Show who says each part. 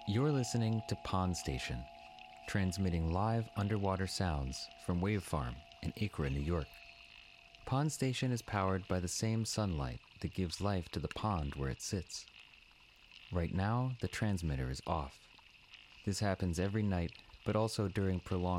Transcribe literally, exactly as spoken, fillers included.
Speaker 1: You're listening to Pond Station, transmitting live underwater sounds from Wave Farm in Acra, New York. Pond Station is powered by the same sunlight that gives life to the pond where it sits. Right now, the transmitter is off. This happens every night, but also during prolonged